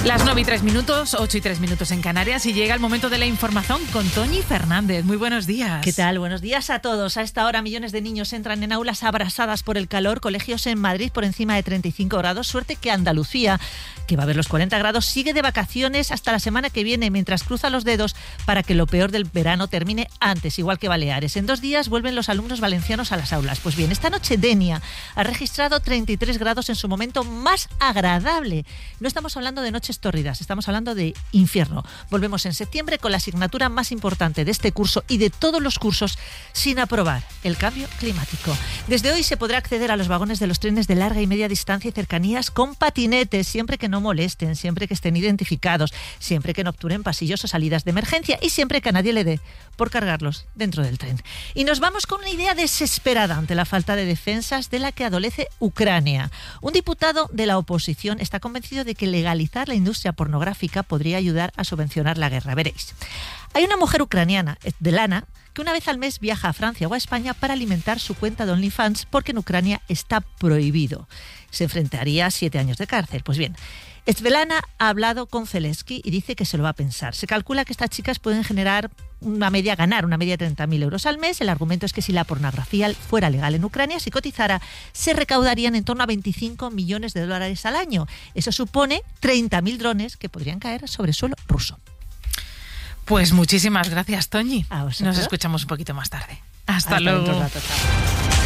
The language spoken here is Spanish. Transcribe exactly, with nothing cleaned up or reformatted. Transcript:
Las nueve y tres minutos, ocho y tres minutos en Canarias, y llega el momento de la información con Toñi Fernández. Muy buenos días. ¿Qué tal? Buenos días a todos. A esta hora millones de niños entran en aulas abrasadas por el calor, colegios en Madrid por encima de treinta y cinco grados. Suerte que Andalucía, que va a ver los cuarenta grados, sigue de vacaciones hasta la semana que viene, mientras cruza los dedos para que lo peor del verano termine antes, igual que Baleares. En dos días vuelven los alumnos valencianos a las aulas. Pues bien, esta noche Denia ha registrado treinta y tres grados en su momento más agradable. No estamos hablando de noches tórridas, estamos hablando de infierno. Volvemos en septiembre con la asignatura más importante de este curso y de todos los cursos sin aprobar: el cambio climático. Desde hoy se podrá acceder a los vagones de los trenes de larga y media distancia y cercanías con patinetes, siempre que no molesten, siempre que estén identificados, siempre que no obturen pasillos o salidas de emergencia y siempre que a nadie le dé por cargarlos dentro del tren. Y nos vamos con una idea desesperada ante la falta de defensas de la que adolece Ucrania. Un diputado de la oposición está convencido de que legalizar la industria pornográfica podría ayudar a subvencionar la guerra. Veréis. Hay una mujer ucraniana, Svetlana, que una vez al mes viaja a Francia o a España para alimentar su cuenta de OnlyFans porque en Ucrania está prohibido. Se enfrentaría a siete años de cárcel. Pues bien, Svetlana ha hablado con Zelensky y dice que se lo va a pensar. Se calcula que estas chicas pueden generar una media, ganar una media de treinta mil euros al mes. El argumento es que si la pornografía fuera legal en Ucrania, si cotizara, se recaudarían en torno a veinticinco millones de dólares al año. Eso supone treinta mil drones que podrían caer sobre suelo ruso. Pues muchísimas gracias, Toñi. ¿A vosotros? Nos escuchamos un poquito más tarde. Hasta Hasta luego. Dentro de rato, chao.